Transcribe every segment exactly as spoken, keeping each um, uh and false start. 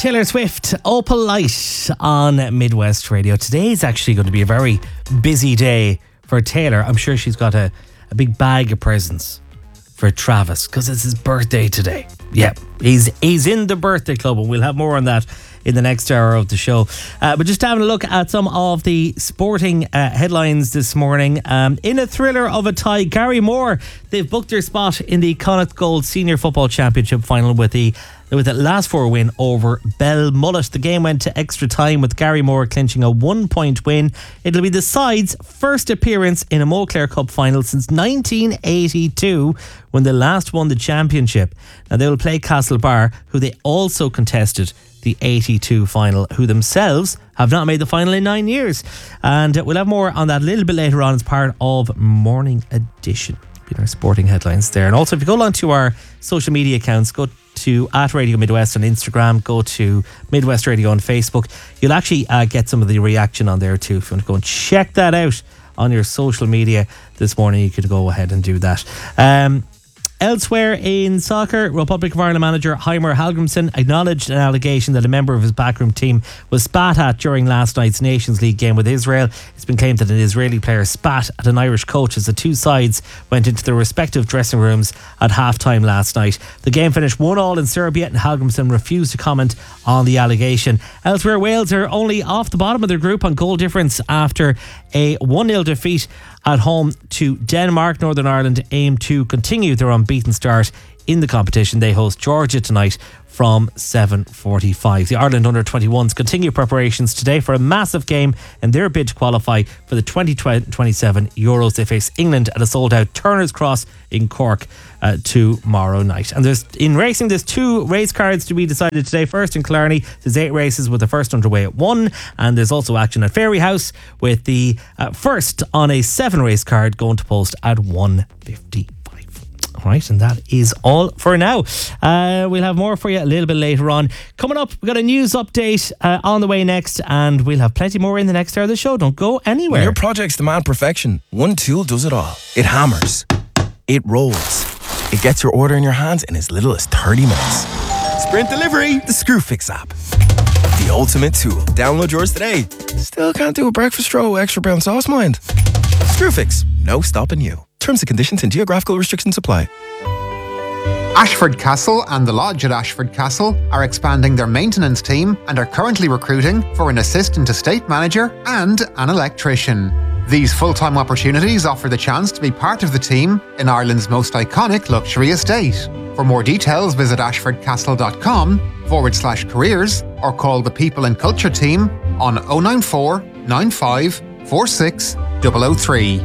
Taylor Swift, Opal Light on Midwest Radio. Today is actually going to be a very busy day for Taylor. I'm sure she's got a, a big bag of presents for Travis because it's his birthday today. Yeah, he's he's in the birthday club, and we'll have more on that in the next hour of the show. Uh, but just having a look at some of the sporting uh, headlines this morning. Um, in a thriller of a tie, Gary Moore, they've booked their spot in the Connacht Gold Senior Football Championship final with the with the last four win over Belmullet. The game went to extra time with Gary Moore clinching a one-point win. It'll be the side's first appearance in a Moncler Cup final since nineteen eighty-two, when they last won the championship. Now they will play Castlebar, who they also contested the eighty-two final, who themselves have not made the final in nine years. And we'll have more on that a little bit later on as part of Morning Edition. Being our sporting headlines there. And also, if you go on to our social media accounts, go to at Radio Midwest on Instagram, go to Midwest Radio on Facebook. You'll actually uh, get some of the reaction on there too. If you want to go and check that out on your social media this morning, you could go ahead and do that. Um, Elsewhere in soccer, Republic of Ireland manager Heimer Hallgrimsson acknowledged an allegation that a member of his backroom team was spat at during last night's Nations League game with Israel. It's been claimed that an Israeli player spat at an Irish coach as the two sides went into their respective dressing rooms at half-time last night. The game finished one all in Serbia, and Hallgrimsson refused to comment on the allegation. Elsewhere, Wales are only off the bottom of their group on goal difference after a one nil defeat at home to Denmark. Northern Ireland aim to continue their unbeaten start in the competition. They host Georgia tonight from seven forty-five. The Ireland under twenty-ones continue preparations today for a massive game in their bid to qualify for the twenty twenty-seven Euros. They face England at a sold-out Turner's Cross in Cork uh, tomorrow night. And there's in racing, there's two race cards to be decided today. First in Killarney, there's eight races with the first underway at one, and there's also action at Fairyhouse with the uh, first on a seven race card going to post at one fifty. Right, and that is all for now. Uh, we'll have more for you a little bit later on. Coming up, we've got a news update uh, on the way next, and we'll have plenty more in the next hour of the show. Don't go anywhere. When your projects demand perfection, one tool does it all. It hammers, it rolls, it gets your order in your hands in as little as thirty minutes. Sprint Delivery, the Screwfix app. The ultimate tool. Download yours today. Still can't do a breakfast roll, extra brown sauce, mind? Screwfix, no stopping you. Terms and conditions and geographical restrictions apply. Ashford Castle and the Lodge at Ashford Castle are expanding their maintenance team and are currently recruiting for an assistant estate manager and an electrician. These full-time opportunities offer the chance to be part of the team in Ireland's most iconic luxury estate. For more details, visit ashfordcastle.com forward slash careers or call the People and Culture team on oh nine four, nine five, four six, zero zero three.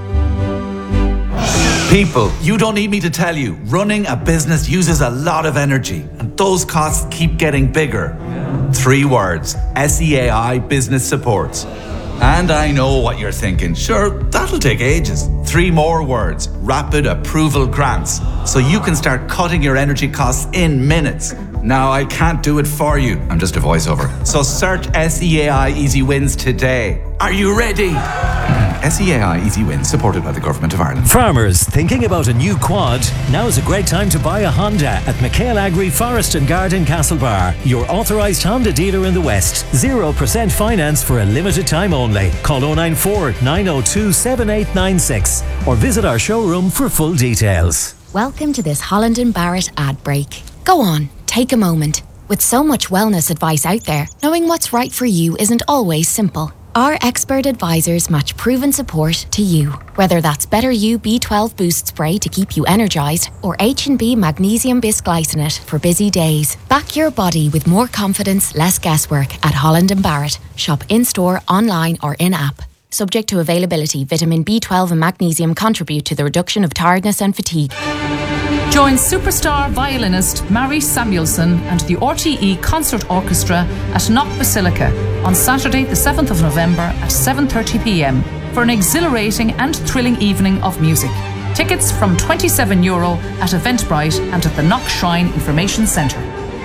People, you don't need me to tell you, running a business uses a lot of energy, and those costs keep getting bigger. Yeah. Three words: S E A I Business Supports. And I know what you're thinking. Sure, that'll take ages. Three more words: Rapid Approval Grants. So you can start cutting your energy costs in minutes. Now, I can't do it for you. I'm just a voiceover. So search S E A I Easy Wins today. Are you ready? S E A I Easy Wins, supported by the Government of Ireland. Farmers thinking about a new quad? Now is a great time to buy a Honda at McHale Agri Forest and Garden Castlebar, your authorised Honda dealer in the West. zero percent finance for a limited time only. Call oh nine four, nine oh two, seven eight nine six or visit our showroom for full details. Welcome to this Holland and Barrett ad break. Go on, take a moment. With so much wellness advice out there, knowing what's right for you isn't always simple. Our expert advisors match proven support to you. Whether that's Better You B twelve Boost Spray to keep you energised or H and B Magnesium Bisglycinate for busy days. Back your body with more confidence, less guesswork at Holland and Barrett. Shop in-store, online or in-app. Subject to availability, vitamin B twelve and magnesium contribute to the reduction of tiredness and fatigue. Join superstar violinist Mary Samuelson and the R T E Concert Orchestra at Knock Basilica on Saturday the seventh of November at seven thirty p.m. for an exhilarating and thrilling evening of music. Tickets from twenty-seven euro at Eventbrite and at the Knock Shrine Information Centre.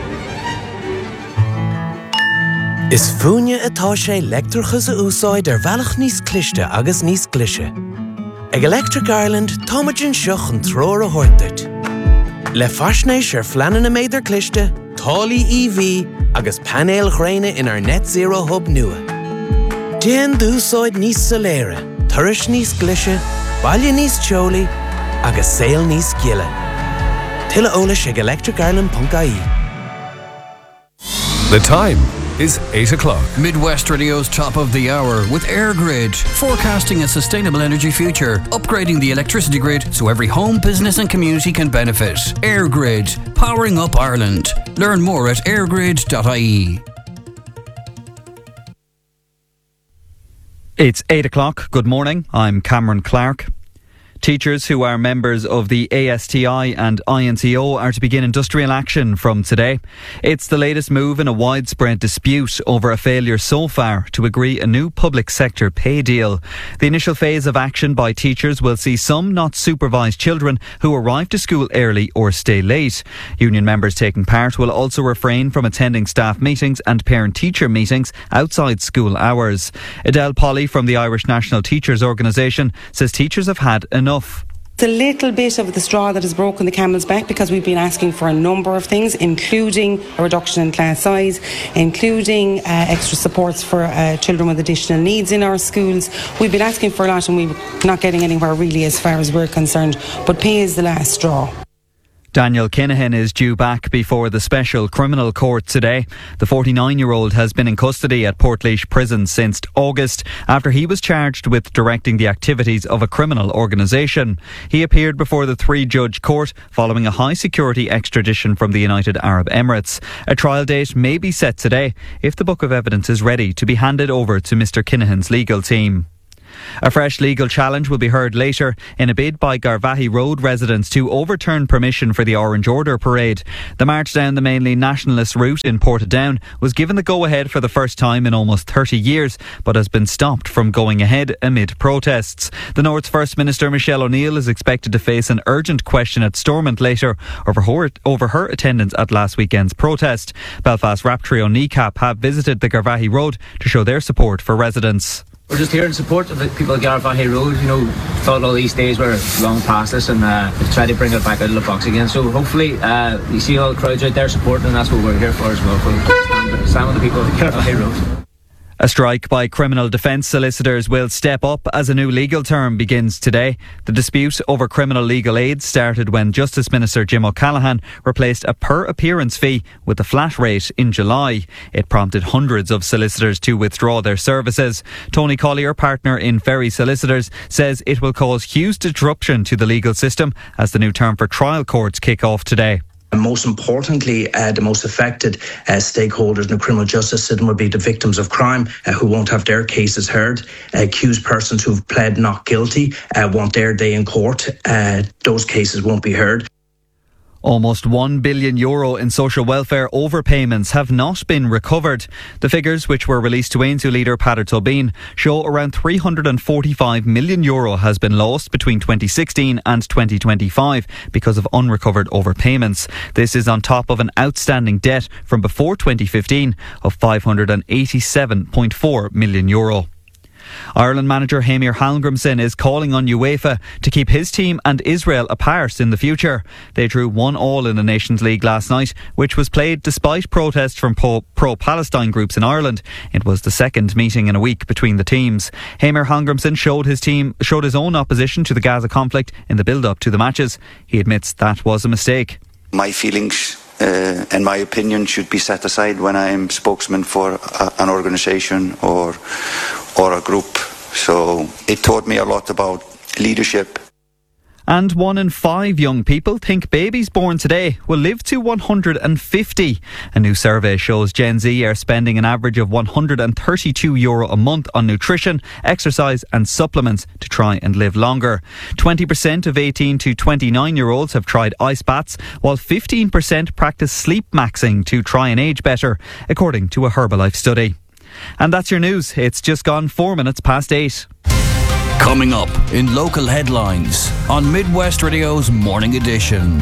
Is fúne atá sé leictreachas a úsáid ar bhealach níos cliste agus níos clise. Ag Electric Ireland, táimeann seach an tróir a thuirteart. Le faisnéis ar fleanan na méidir cliste, tálaí E V agus panel chréine in our net zero hub nua. Déan dúsáid níos soléire, turis níos glise, baile níos teolaí, agus saol níos giile. Tuilleadh eolais ag electric ireland dot I E. The time is eight o'clock. Midwest Radio's top of the hour with AirGrid, forecasting a sustainable energy future, upgrading the electricity grid so every home, business and community can benefit. AirGrid, powering up Ireland. Learn more at airgrid dot I E. It's eight o'clock. Good morning. I'm Cameron Clark. Teachers who are members of the A S T I and I N T O are to begin industrial action from today. It's the latest move in a widespread dispute over a failure so far to agree a new public sector pay deal. The initial phase of action by teachers will see some not supervised children who arrive to school early or stay late. Union members taking part will also refrain from attending staff meetings and parent-teacher meetings outside school hours. Adele Polly from the Irish National Teachers Organisation says teachers have had enough. It's a little bit of the straw that has broken the camel's back because we've been asking for a number of things, including a reduction in class size, including uh, extra supports for uh, children with additional needs in our schools. We've been asking for a lot and we're not getting anywhere really as far as we're concerned, but pay is the last straw. Daniel Kinahan is due back before the Special Criminal Court today. The forty-nine-year-old has been in custody at Portlaoise Prison since August after he was charged with directing the activities of a criminal organisation. He appeared before the three-judge court following a high-security extradition from the United Arab Emirates. A trial date may be set today if the book of evidence is ready to be handed over to Mr Kinahan's legal team. A fresh legal challenge will be heard later in a bid by Garvaghey Road residents to overturn permission for the Orange Order parade. The march down the mainly nationalist route in Portadown was given the go-ahead for the first time in almost thirty years, but has been stopped from going ahead amid protests. The North's First Minister Michelle O'Neill is expected to face an urgent question at Stormont later over her, over her attendance at last weekend's protest. Belfast rap trio Kneecap have visited the Garvaghey Road to show their support for residents. We're just here in support of the people at Garvaghey Road. You know, thought all these days were long past us and uh, try to bring it back out of the box again. So hopefully uh, you see all the crowds out there supporting, and that's what we're here for as well. For stand with the people at Garvaghey Road. A strike by criminal defence solicitors will step up as a new legal term begins today. The dispute over criminal legal aid started when Justice Minister Jim O'Callaghan replaced a per appearance fee with a flat rate in July. It prompted hundreds of solicitors to withdraw their services. Tony Collier, partner in Ferry Solicitors, says it will cause huge disruption to the legal system as the new term for trial courts kick off today. And most importantly, uh, the most affected uh, stakeholders in the criminal justice system will be the victims of crime uh, who won't have their cases heard. Uh, accused persons who've pled not guilty uh, want their day in court. Uh, those cases won't be heard. Almost one billion euro in social welfare overpayments have not been recovered. The figures, which were released to Aontú leader Peadar Tóibín, show around three hundred forty-five million euro has been lost between twenty sixteen and twenty twenty-five because of unrecovered overpayments. This is on top of an outstanding debt from before twenty fifteen of five hundred eighty-seven point four million euro. Ireland manager Heimir Hallgrímsson is calling on UEFA to keep his team and Israel apart in the future. They drew one all in the Nations League last night, which was played despite protests from pro-Palestine groups in Ireland. It was the second meeting in a week between the teams. Heimir Hallgrímsson showed his team showed his own opposition to the Gaza conflict in the build-up to the matches. He admits that was a mistake. My feelings Uh, and my opinion should be set aside when I am spokesman for a, an organisation or or a group. So it taught me a lot about leadership. And one in five young people think babies born today will live to one hundred fifty. A new survey shows Gen Z are spending an average of one hundred thirty-two euro a month on nutrition, exercise and supplements to try and live longer. twenty percent of eighteen to twenty-nine year olds have tried ice baths, while fifteen percent practice sleep maxing to try and age better, according to a Herbalife study. And that's your news. It's just gone four minutes past eight. Coming up in local headlines on Midwest Radio's Morning Edition.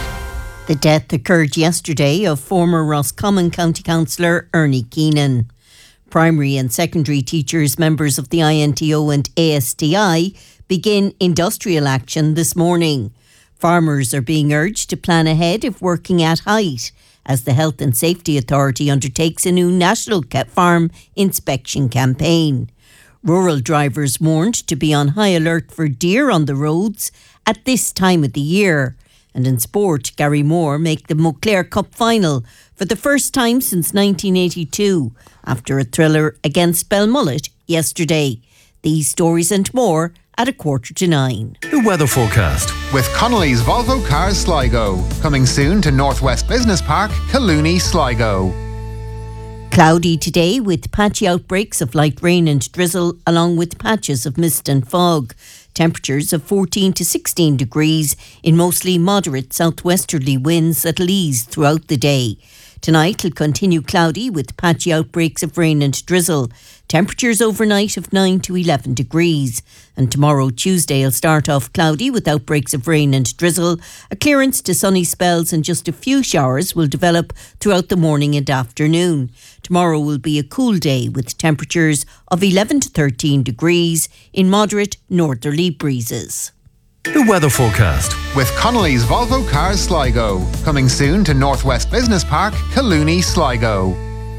The death occurred yesterday of former Roscommon County Councillor Ernie Keenan. Primary and secondary teachers, members of the I N T O and A S T I, begin industrial action this morning. Farmers are being urged to plan ahead if working at height, as the Health and Safety Authority undertakes a new national farm inspection campaign. Rural drivers warned to be on high alert for deer on the roads at this time of the year. And in sport, Gary Moore make the Moncler Cup final for the first time since nineteen eighty-two after a thriller against Belmullet yesterday. These stories and more at a quarter to nine. The weather forecast. With Connolly's Volvo Cars Sligo. Coming soon to Northwest Business Park, Collooney, Sligo. Cloudy today with patchy outbreaks of light rain and drizzle along with patches of mist and fog. Temperatures of fourteen to sixteen degrees in mostly moderate southwesterly winds that'll ease throughout the day. Tonight will continue cloudy with patchy outbreaks of rain and drizzle. Temperatures overnight of nine to eleven degrees. And tomorrow, Tuesday, will start off cloudy with outbreaks of rain and drizzle. A clearance to sunny spells and just a few showers will develop throughout the morning and afternoon. Tomorrow will be a cool day with temperatures of eleven to thirteen degrees in moderate northerly breezes. The weather forecast. With Connolly's Volvo Cars Sligo. Coming soon to Northwest Business Park, Collooney, Sligo.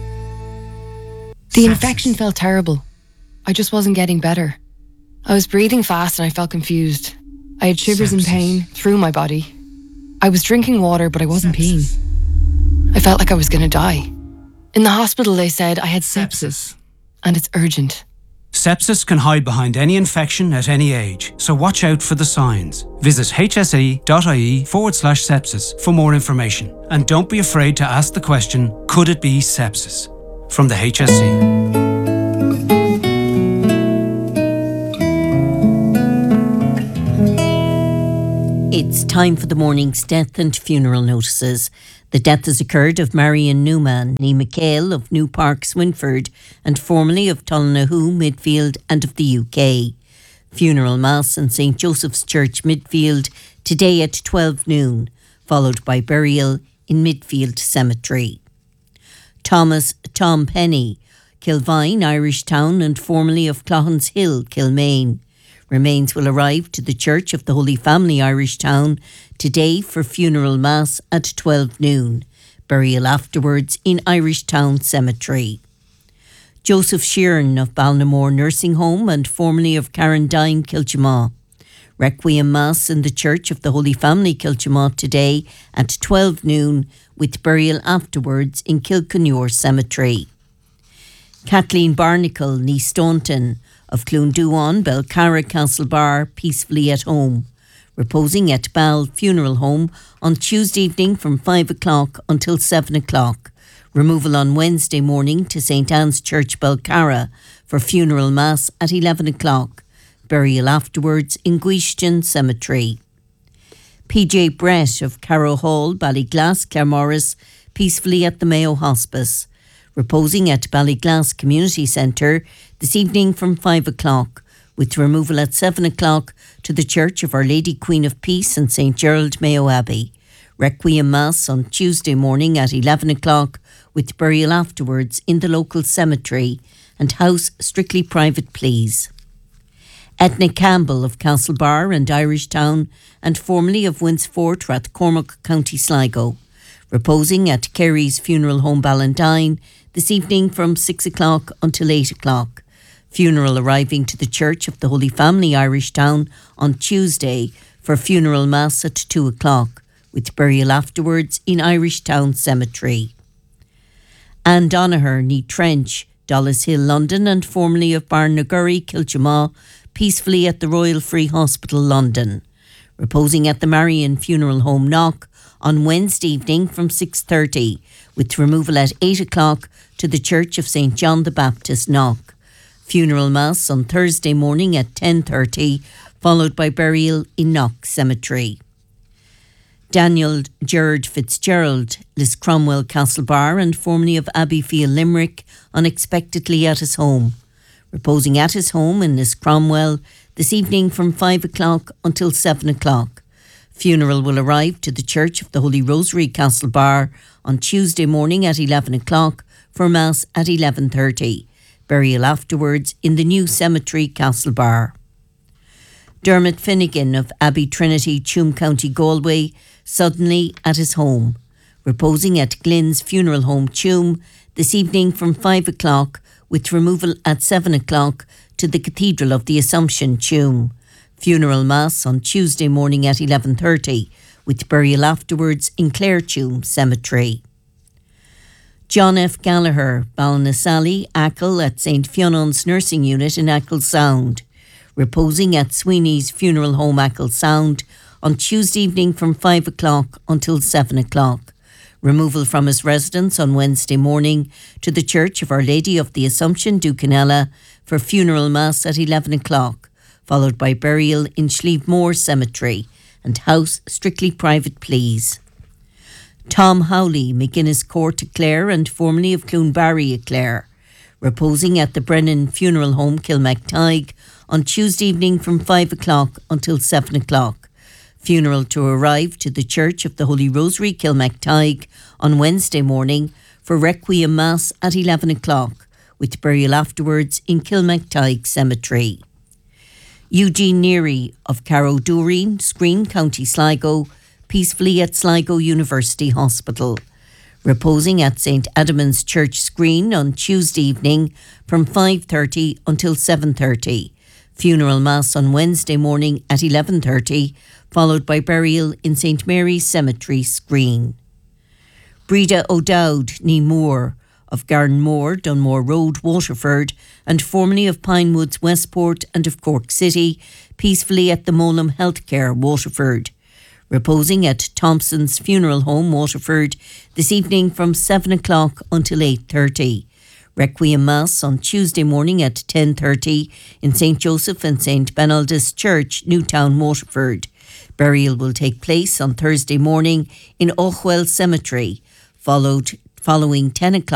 The infection felt terrible. I just wasn't getting better. I was breathing fast and I felt confused. I had shivers and pain through my body. I was drinking water, but I wasn't peeing. I felt like I was going to die. In the hospital, they said I had sepsis, and it's urgent. Sepsis can hide behind any infection at any age, so watch out for the signs. Visit hse.ie forward slash sepsis for more information. And don't be afraid to ask the question, could it be sepsis? From the H S C. It's time for the morning's death and funeral notices. The death has occurred of Marion Newman, née McHale of New Park, Swinford, and formerly of Tullinahoe, Midfield, and of the U K. Funeral Mass in Saint Joseph's Church, Midfield, today at twelve noon, followed by burial in Midfield Cemetery. Thomas Tom Penny, Kilvine, Irish Town, and formerly of Clohans Hill, Kilmaine. Remains will arrive to the Church of the Holy Family, Irish Town, today for funeral mass at twelve noon. Burial afterwards in Irish Town Cemetery. Joseph Sheeran of Balnamore Nursing Home and formerly of Carrandine, Kilchamaw. Requiem Mass in the Church of the Holy Family, Kilchamaw, today at twelve noon, with burial afterwards in Kilcanure Cemetery. Kathleen Barnacle, née Staunton, of Clunduan, Belcarra, Castlebar, peacefully at home. Reposing at Ball Funeral Home on Tuesday evening from five o'clock until seven o'clock. Removal on Wednesday morning to Saint Anne's Church, Belcarra, for funeral mass at eleven o'clock. Burial afterwards in Guishton Cemetery. P J Brett of Carrow Hall, Ballyglass, Claremorris, peacefully at the Mayo Hospice. Reposing at Ballyglass Community Centre this evening from five o'clock, with removal at seven o'clock to the Church of Our Lady Queen of Peace and Saint Gerald Mayo Abbey. Requiem Mass on Tuesday morning at eleven o'clock, with burial afterwards in the local cemetery, and house strictly private, please. Edna Campbell of Castlebar and Irish Town, and formerly of Winsfort, Rathcormac, County Sligo. Reposing at Kerry's Funeral Home, Ballindine, this evening from six o'clock until eight o'clock. Funeral arriving to the Church of the Holy Family, Irish Town, on Tuesday for funeral mass at two o'clock, with burial afterwards in Irish Town Cemetery. Anne Donaher, née Trench, Dollis Hill, London, and formerly of Barnagurry, Kilchamaw, peacefully at the Royal Free Hospital, London. Reposing at the Marion Funeral Home, Knock, on Wednesday evening from six thirty, with removal at eight o'clock to the Church of Saint John the Baptist, Knock. Funeral Mass on Thursday morning at ten thirty, followed by burial in Knock Cemetery. Daniel Gerard Fitzgerald, Liscromwell, Castlebar, and formerly of Abbeyfield, Limerick, unexpectedly at his home. Reposing at his home in Liscromwell this evening from five o'clock until seven o'clock. Funeral will arrive to the Church of the Holy Rosary, Castlebar, on Tuesday morning at eleven o'clock for Mass at eleven thirty. Burial afterwards in the new cemetery, Castlebar. Dermot Finnegan of Abbey Trinity, Tuam, County Galway, suddenly at his home. Reposing at Glynn's Funeral Home, Tuam, this evening from five o'clock, with removal at seven o'clock to the Cathedral of the Assumption, Tuam. Funeral Mass on Tuesday morning at eleven thirty, with burial afterwards in Clare Tuam Cemetery. John F. Gallagher, Ballinasally, Achill at Saint Fionnual's Nursing Unit in Achill Sound. Reposing at Sweeney's Funeral Home, Achill Sound, on Tuesday evening from five o'clock until seven o'clock. Removal from his residence on Wednesday morning to the Church of Our Lady of the Assumption, Ducanella, for funeral mass at eleven o'clock, followed by burial in Schlievemore Cemetery, and house strictly private, please. Tom Howley, McGuinness Court, Clare, and formerly of Cloonbarry, Clare, reposing at the Brennan Funeral Home, Kilmactygue, on Tuesday evening from five o'clock until seven o'clock. Funeral to arrive to the Church of the Holy Rosary, Kilmactygue, on Wednesday morning for Requiem Mass at eleven o'clock, with burial afterwards in Kilmactygue Cemetery. Eugene Neary of Carrow Doreen, Screen, County Sligo, peacefully at Sligo University Hospital. Reposing at Saint Edmund's Church, Screen, on Tuesday evening from five thirty until seven thirty. Funeral Mass on Wednesday morning at eleven thirty, followed by burial in Saint Mary's Cemetery, Screen. Breda O'Dowd, ní Moore, of Garnmore, Dunmore Road, Waterford, and formerly of Pinewoods, Westport, and of Cork City, peacefully at the Molam Healthcare, Waterford. Reposing at Thompson's Funeral Home, Waterford, this evening from seven o'clock until eight thirty. Requiem Mass on Tuesday morning at ten thirty in Saint Joseph and Saint Benaldus Church, Newtown, Waterford. Burial will take place on Thursday morning in Ochwell Cemetery, followed following ten o'clock.